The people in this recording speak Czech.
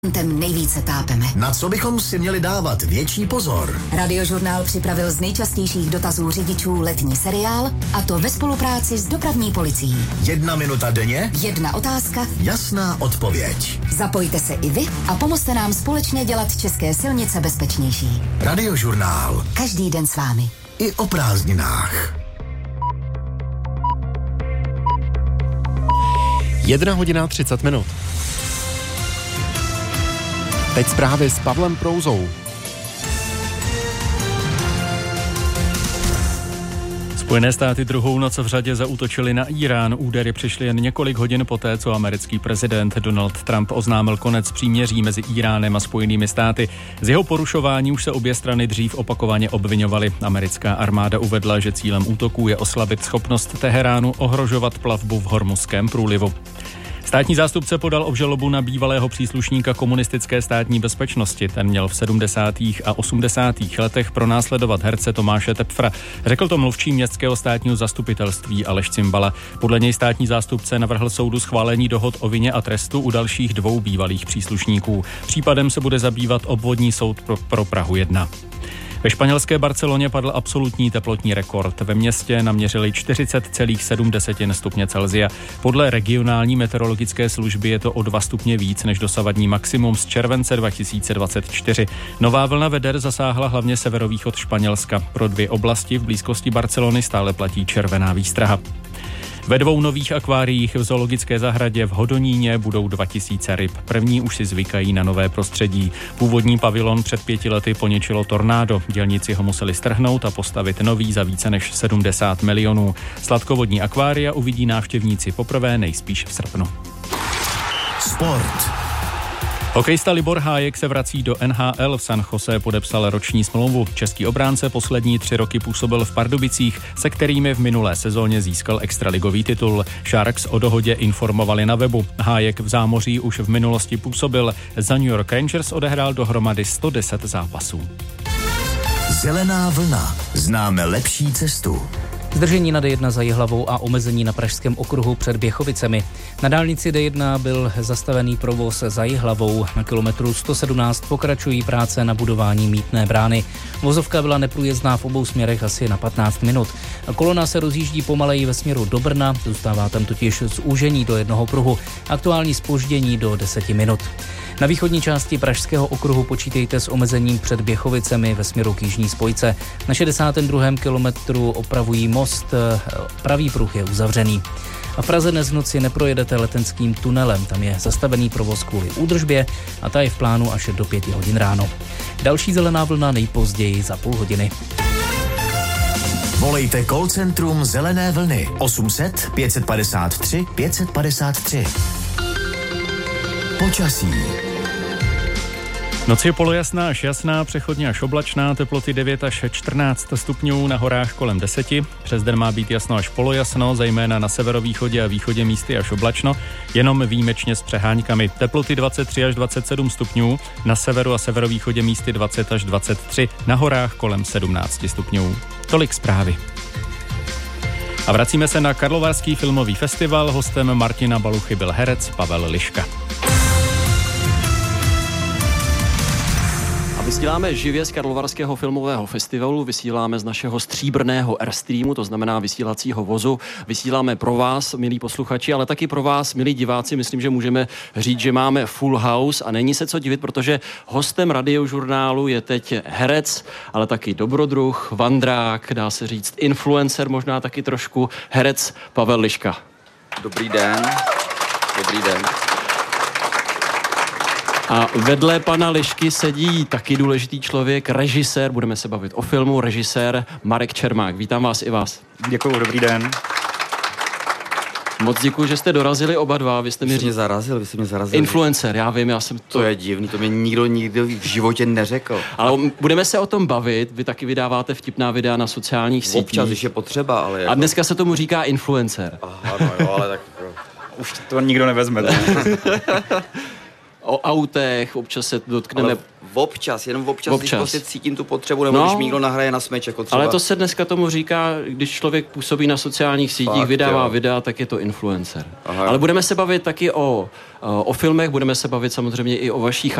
Tem nejvíce tápeme. Na co bychom si měli dávat větší pozor? Radiožurnál připravil z nejčastějších dotazů řidičů letní seriál, a to ve spolupráci s dopravní policií. 1 minuta denně? 1 otázka? Jasná odpověď. Zapojte se i vy a pomozte nám společně dělat české silnice bezpečnější. Radiožurnál. Každý den s vámi. I o prázdninách. 1:30. Teď zprávy s Pavlem Prouzou. Spojené státy druhou noc v řadě zaútočily na Irán. Údery přišly jen několik hodin poté, co americký prezident Donald Trump oznámil konec příměří mezi Iránem a Spojenými státy. Z jeho porušování už se obě strany dřív opakovaně obviňovaly. Americká armáda uvedla, že cílem útoků je oslabit schopnost Teheránu ohrožovat plavbu v Hormuzském průlivu. Státní zástupce podal obžalobu na bývalého příslušníka komunistické státní bezpečnosti. Ten měl v 70. a 80. letech pronásledovat herce Tomáše Tepfra. Řekl to mluvčí městského státního zastupitelství Aleš Cimbala. Podle něj státní zástupce navrhl soudu schválení dohod o vině a trestu u dalších 2 bývalých příslušníků. Případem se bude zabývat obvodní soud pro Prahu 1. Ve španělské Barceloně padl absolutní teplotní rekord. Ve městě naměřili 40,7 stupně Celsia. Podle regionální meteorologické služby je to o 2 stupně víc než dosavadní maximum z července 2024. Nová vlna veder zasáhla hlavně severovýchod Španělska. Pro 2 oblasti v blízkosti Barcelony stále platí červená výstraha. Ve 2 nových akváriích v zoologické zahradě v Hodoníně budou 2000 ryb. První už si zvykají na nové prostředí. Původní pavilon před 5 lety poničilo tornádo. Dělníci ho museli strhnout a postavit nový za více než 70 milionů. Sladkovodní akvária uvidí návštěvníci poprvé nejspíš v srpnu. Sport. Hokejista Libor Hájek se vrací do NHL. V San Jose podepsal roční smlouvu. Český obránce poslední 3 roky působil v Pardubicích, se kterými v minulé sezóně získal extraligový titul. Sharks o dohodě informovali na webu. Hájek v zámoří už v minulosti působil. Za New York Rangers odehrál dohromady 110 zápasů. Zelená vlna. Známe lepší cestu. Zdržení na D1 za Jihlavou a omezení na Pražském okruhu před Běchovicemi. Na dálnici D1 byl zastavený provoz za Jihlavou. Na kilometru 117 pokračují práce na budování mýtné brány. Vozovka byla neprůjezdná v obou směrech asi na 15 minut. Kolona se rozjíždí pomaleji ve směru do Brna, zůstává tam totiž zúžení do jednoho pruhu. Aktuální zpoždění do 10 minut. Na východní části Pražského okruhu počítejte s omezením před Běchovicemi ve směru k jižní spojce. Na 62. kilometru opravují most, pravý pruh je uzavřený. A v Praze dnes v noci neprojedete Letenským tunelem, tam je zastavený provoz kvůli údržbě a ta je v plánu až do 5 hodin ráno. Další zelená vlna nejpozději za půl hodiny. Volejte call centrum Zelené vlny 800 553 553. Počasí. Noc je polojasná až jasná, přechodně až oblačná, teploty 9 až 14 stupňů, na horách kolem 10. Přes den má být jasno až polojasno, zejména na severovýchodě a východě místy až oblačno, jenom výjimečně s přeháňkami. Teploty 23 až 27 stupňů, na severu a severovýchodě místy 20 až 23, na horách kolem 17 stupňů. Tolik zprávy. A vracíme se na Karlovarský filmový festival. Hostem Martina Baluchy byl herec Pavel Liška. A vysíláme živě z Karlovarského filmového festivalu, vysíláme z našeho stříbrného Airstreamu, to znamená vysílacího vozu. Vysíláme pro vás, milí posluchači, ale taky pro vás, milí diváci. Myslím, že můžeme říct, že máme full house a není se co divit, protože hostem Radiožurnálu je teď herec, ale taky dobrodruh, vandrák, dá se říct influencer, možná taky trošku herec Pavel Liška. Dobrý den. Dobrý den. A vedle pana Lišky sedí taky důležitý člověk, režisér, budeme se bavit o filmu, režisér Marek Čermák. Vítám vás i vás. Děkuju, dobrý den. Moc děkuji, že jste dorazili oba dva. Vy jste mě zarazil. Influencer, já vím, já jsem to je divný, to mě nikdo nikdy v životě neřekl. Ale budeme se o tom bavit, vy taky vydáváte vtipná videa na sociálních sítích. Občas, když je potřeba, ale jako... A dneska se tomu říká influencer. Aha, no jo, ale tak už to nikdo nevezme. O autech, občas se dotkneme Jenom občas. Když prostě cítím tu potřebu, nebo když mi někdo nahraje na smeč, jako třeba. Ale to se dneska tomu říká, když člověk působí na sociálních sítích, vydává videa, tak je to influencer. Aha. Ale budeme se bavit taky o filmech, budeme se bavit samozřejmě i o vaší